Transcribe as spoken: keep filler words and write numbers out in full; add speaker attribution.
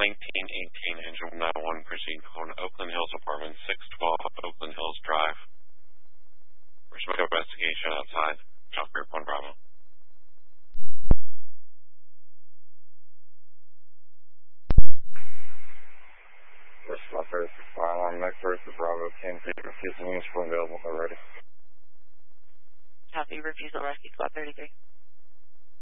Speaker 1: nineteen eighteen, engine nine one, proceed on Oakland Hills Apartment, six twelve Oakland Hills Drive. Respect investigation outside. South Group one Bravo.
Speaker 2: First Los Angeles, fire alarm, next first to Bravo, ten feet, refusal units for available already.
Speaker 3: Copy, refusal, rescue squad thirty-three.